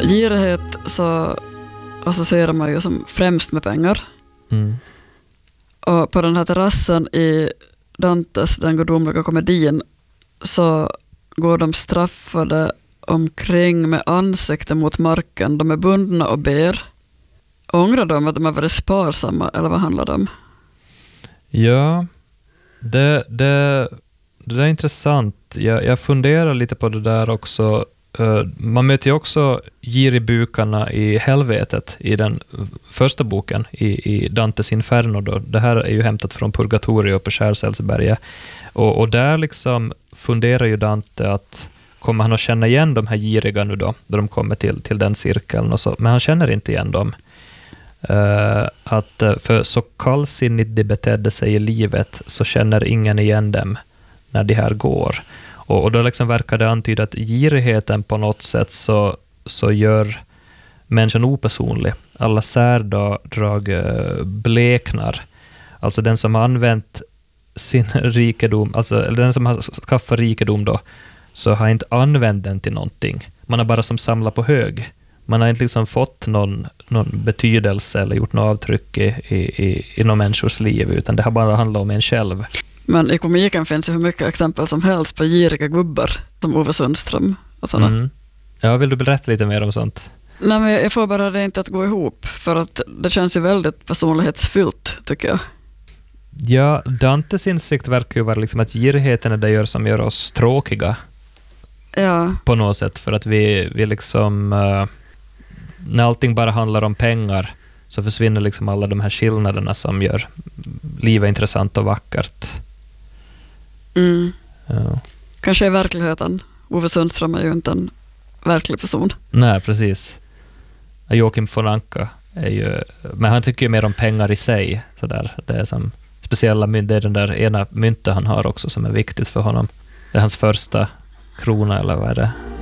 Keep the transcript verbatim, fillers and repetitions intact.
girighet så associerar man ju som främst med pengar. Mm. Och på den här terrassen i Dantes Den gudomliga komedin så går de straffade omkring med ansikten mot marken. De är bundna och ber. Ångrar de att de har varit sparsamma, eller vad handlar det om? Ja, det, det, det där är intressant. Jag, jag funderar lite på det där också. Man möter ju också giribukarna i helvetet i den första boken i, i Dantes Inferno då. Det här är ju hämtat från Purgatorio på Skärseldsberget. Och, och där liksom funderar ju Dante att kommer han att känna igen de här giriga nu då, då de kommer till, till den cirkeln och så. Men han känner inte igen dem. Uh, att för så kallsinnigt de betedde sig i livet så känner ingen igen dem när de här går. Och, och då liksom verkar det antyda att girigheten på något sätt så, så gör människan opersonlig. Alla särdrag uh, bleknar. Alltså den som har använt sin rikedom, alltså eller den som har skaffat rikedom då, så har inte använt den till någonting. Man har bara som samlat på hög. Man har inte liksom fått någon, någon betydelse eller gjort något avtryck i, i, i någon människors liv, utan det har bara handlat om en själv. Men i komiken finns ju hur mycket exempel som helst på giriga gubbar, som Ove Sundström och sådana. Mm. Ja, vill du berätta lite mer om sånt? Nej, men jag får bara det inte att gå ihop, för att det känns ju väldigt personlighetsfyllt, tycker jag. Ja, Dantes insikt verkar ju vara liksom att girigheten är det gör som gör oss tråkiga. Ja. På något sätt, för att vi, vi liksom... Uh, när allting bara handlar om pengar så försvinner liksom alla de här skillnaderna som gör livet intressant och vackert. Mm. Ja. Kanske i verkligheten. Ove Sundström är ju inte en verklig person. Nej, precis. Joakim von Anka är ju... Men han tycker ju mer om pengar i sig. Så där. Det är som speciella mynt. Det är den där ena myntet han har också som är viktigt för honom. Det är hans första krona, eller vad är det?